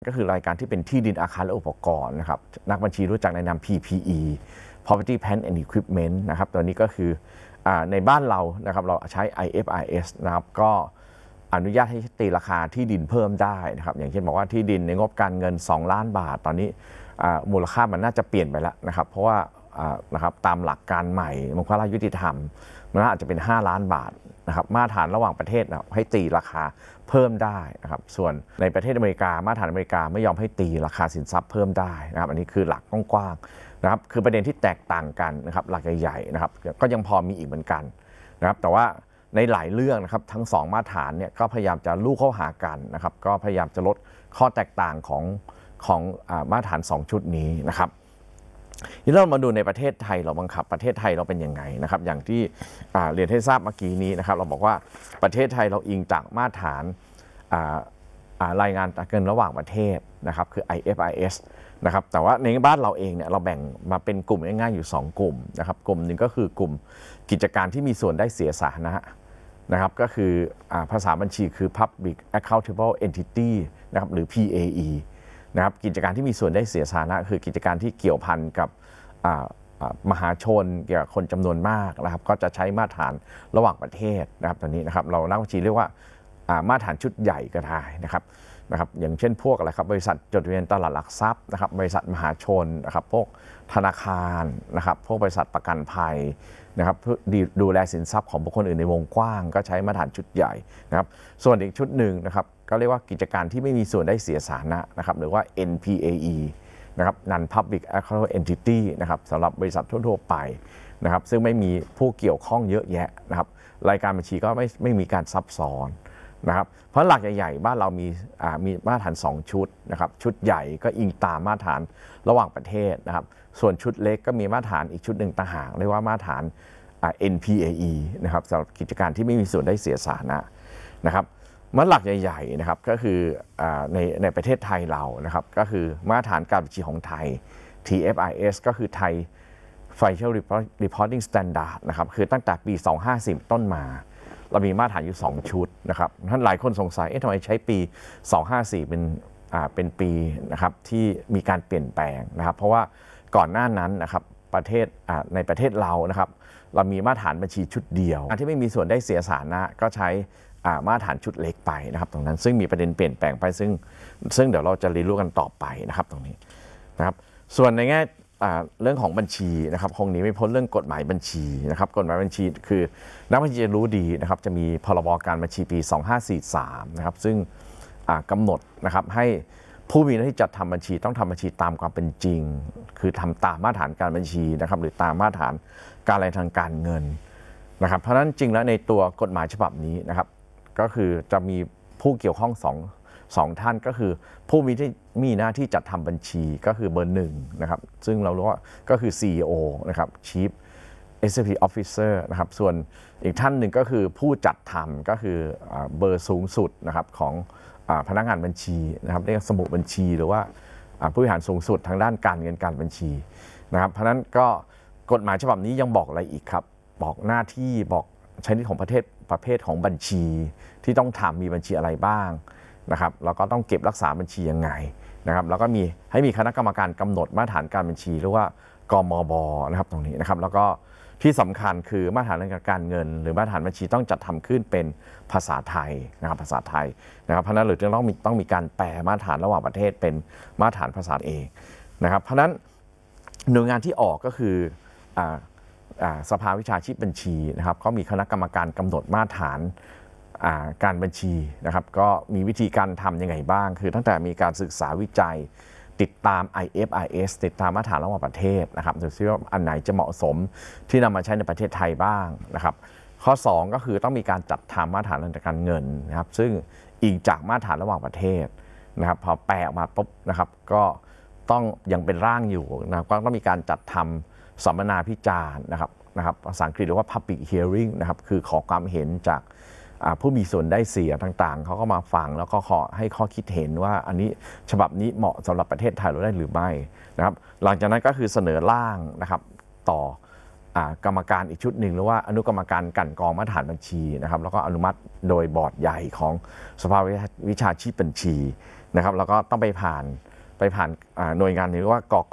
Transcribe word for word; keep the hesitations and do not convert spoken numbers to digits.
ก็คือรายการที่เป็นที่ดินอาคารและอุปกรณ์นะครับนักบัญชีรู้จักในนาม พี พี อี Property Plant and Equipment นะครับตัวนี้ก็คือในบ้านเรานะครับเราใช้ ไอ เอฟ อาร์ เอส นะครับก็อนุญาตให้ตีราคาที่ดินเพิ่มได้นะครับอย่างเช่นบอกว่าที่ดินในงบการเงินสองล้านบาทตอนนี้มูลค่ามันน่าจะเปลี่ยนไปแล้วนะครับเพราะว่านะครับตามหลักการใหม่มูลค่ายุติธรรมมันอาจจะเป็นห้าล้านบาทนะครับมาตรฐานระหว่างประเทศนะให้ตีราคาเพิ่มได้นะครับส่วนในประเทศอเมริกามาตรฐานอเมริกาไม่ยอมให้ตีราคาสินทรัพย์เพิ่มได้นะครับอันนี้คือหลักกว้างๆนะครับคือประเด็นที่แตกต่างกันนะครับหลักใหญ่ๆนะครับก็ยังพอมีอีกเหมือนกันนะครับแต่ว่าในหลายเรื่องนะครับทั้งสองมาตรฐานเนี่ยก็พยายามจะลู่เข้าหากันนะครับก็พยายามจะลดข้อแตกต่างของของมาตรฐานสองชุดนี้นะครับนี่เรามาดูในประเทศไทยเราบังคับประเทศไทยเราเป็นยังไงนะครับอย่างที่เรียนให้ทราบเมื่อกี้นี้นะครับเราบอกว่าประเทศไทยเราอิงจากมาตรฐานรายงานเงินระหว่างประเทศนะครับคือ ไอ เอฟ อาร์ เอส นะครับแต่ว่าในบ้านเราเองเนี่ยเราแบ่งมาเป็นกลุ่มง่ายๆอยู่สองกลุ่มนะครับกลุ่มหนึ่งก็คือกลุ่มกิจการที่มีส่วนได้เสียสาธารณะนะครับก็คือภาษาบัญชีคือ Public Accountable Entity นะครับหรือ พี เอ อี นะครับกิจการที่มีส่วนได้เสียสาธารณะคือกิจการที่เกี่ยวพันกับมหาชนเกี่ยวกับคนจำนวนมากนะครับก็จะใช้มาตรฐานระหว่างประเทศนะครับตอนนี้นะครับเรานักบัญชีเรียกว่ามาตรฐานชุดใหญ่ก็ได้นะครับนะครับอย่างเช่นพวกอะไรครับบริษัทจดทะเบียนตลาดหลักทรัพย์นะครับบริษัทมหาชนนะครับพวกธนาคารนะครับพวกบริษัทประกันภัยนะครับเพื่อดูแลสินทรัพย์ของบุคคลอื่นในวงกว้างก็ใช้มาตรฐานชุดใหญ่นะครับส่วนอีกชุดหนึ่งนะครับก็เรียกว่ากิจการที่ไม่มีส่วนได้เสียสาธารณะนะครับหรือว่า เอ็น พี เอ อี นะครับ Non Public Accountable Entity นะครับสำหรับบริษัททั่วๆไปนะครับซึ่งไม่มีผู้เกี่ยวข้องเยอะแยะนะครับรายการบัญชีก็ไม่ไม่มีการซับซ้อนนะครับเพราะหลักใหญ่ๆบ้านเรามีมีมาตรฐานสองชุดนะครับชุดใหญ่ก็อิงตามมาตรฐานระหว่างประเทศนะครับส่วนชุดเล็กก็มีมาตรฐานอีกชุดหนึ่งต่างหากเรียกว่ามาตรฐาน เอ็น พี เอ อี นะครับสำหรับกิจการที่ไม่มีส่วนได้เสียสาธารณะนะครับมาตรหลักใหญ่ๆนะครับก็คือในในประเทศไทยเรานะครับก็คือมาตรฐานการบัญชีของไทย ที เอฟ ไอ เอส ก็คือไทย Financial Reporting Standard นะครับคือตั้งแต่ปีสองพันห้าร้อยห้าสิบต้นมาเรามีมาตรฐานอยู่สองชุดนะครับท่านหลายคนสงสัยเอ๊ะทำไมใช้ปีสองพันห้าร้อยห้าสิบสี่เป็นอ่าเป็นปีนะครับที่มีการเปลี่ยนแปลงนะครับเพราะว่าก่อนหน้านั้นนะครับประเทศอ่าในประเทศเรานะครับเรามีมาตรฐานบัญชีชุดเดียวที่ไม่มีส่วนได้เสียสาธารณะก็ใช้มาตรฐานชุดเล็กไปนะครับตรงนั้นซึ่งมีประเด็นเปลี่ยนแปลงไปซึ่งซึ่งเดี๋ยวเราจะเรียนรู้กันต่อไปนะครับตรงนี้นะครับส่วนในแง่เรื่องของบัญชีนะครับคงหนีไม่พ้นเรื่องกฎหมายบัญชีนะครับกฎหมายบัญชีคือนักบัญชีจะรู้ดีนะครับจะมีพรบการบัญชีปีสองพันห้าร้อยสี่สิบสามนะครับซึ่งกำหนดนะครับให้ผู้มีหน้าที่จัดทำบัญชีต้องทำบัญชีตามความเป็นจริงคือทำตามมาตรฐานการบัญชีนะครับหรือตามมาตรฐานการรายทางการเงินนะครับเพราะฉะนั้นจริงแล้วในตัวกฎหมายฉบับนี้นะครับก็คือจะมีผู้เกี่ยวข้องสองสองท่านก็คือผู้มีที่มีหน้าที่จัดทำบัญชีก็คือเบอร์หนึ่งนะครับซึ่งเรารู้ว่าก็คือ ซี อี โอ นะครับ Chief Executive Officer นะครับส่วนอีกท่านหนึ่งก็คือผู้จัดทำก็คือเบอร์สูงสุดนะครับของพนักงานบัญชีนะครับเรียกสมุดบัญชีหรือว่าผู้บริหารสูงสุดทางด้านการเงินการบัญชีนะครับเพราะฉะนั้นก็กฎหมายฉบับนี้ยังบอกอะไรอีกครับบอกหน้าที่บอกชนิดของประเทศประเภทของบัญชีที่ต้องทำมีบัญชีอะไรบ้างนะครับแล้วก็ต้องเก็บรักษาบัญชียังไงนะครับแล้วก็มีให้มีคณะกรรมการกำหนดมาตรฐานการบัญชีหรือว่ากมบนะครับตรงนี้นะครับแล้วก็ที่สำคัญคือมาตรฐานการเงินหรือมาตรฐานบัญชีต้องจัดทำขึ้นเป็นภาษาไทยนะครับภาษาไทยนะครับเพราะนั้นหรือต้องมีต้องมีการแปลมาตรฐานระหว่างประเทศเป็นมาตรฐานภาษาเองนะครับเพราะนั้นหน่วยงานที่ออกก็คือสภาวิชาชีพบัญชีนะครับก็มีคณะกรรมการกำหนดมาตรฐานการบัญชีนะครับก็มีวิธีการทำยังไงบ้างคือตั้งแต่มีการศึกษาวิจัยติดตาม ไอ เอฟ อาร์ เอส ติดตามมาตรฐานระหว่างประเทศนะครับดูซิว่าอันไหนจะเหมาะสมที่นำมาใช้ในประเทศไทยบ้างนะครับข้อสองก็คือต้องมีการจัดทำมาตรฐานทางการเงินนะครับซึ่งอิงจากมาตรฐานระหว่างประเทศนะครับพอแปลออกมาปุ๊บนะครับก็ต้องยังเป็นร่างอยู่นะก็ต้องมีการจัดทำสัมมนาพิจารณ์นะครับนะครับภาษาอังกฤษเรียกว่า public hearing นะครับคือขอความเห็นจากผู้มีส่วนได้เสียต่างๆเขาก็มาฟังแล้วก็ขอให้ข้อคิดเห็นว่าอันนี้ฉบับนี้เหมาะสำหรับประเทศไทยเราได้หรือไม่นะครับหลังจากนั้นก็คือเสนอร่างนะครับต่อกรรมการอีกชุดหนึ่งหรือว่าอนุกรรมการกลั่นกรองมาตรฐานบัญชีนะครับแล้วก็อนุมัติโดยบอร์ดใหญ่ของสภาวิชาชีพบัญชีนะครับแล้วก็ต้องไปผ่านไปผ่านหน่วยงานหรือว่ากก